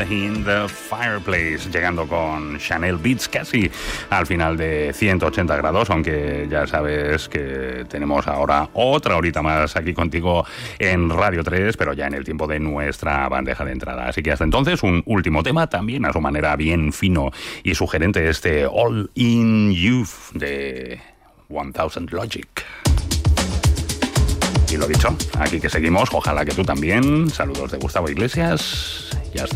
in the Fireplace, llegando con Chanel Beats casi al final de 180 grados, aunque ya sabes que tenemos ahora otra horita más aquí contigo en Radio 3, pero ya en el tiempo de nuestra bandeja de entrada. Así que hasta entonces, un último tema, también a su manera bien fino y sugerente, este All in You de 1000 Logic. Y lo dicho, aquí que seguimos, ojalá que tú también. Saludos de Gustavo Iglesias y hasta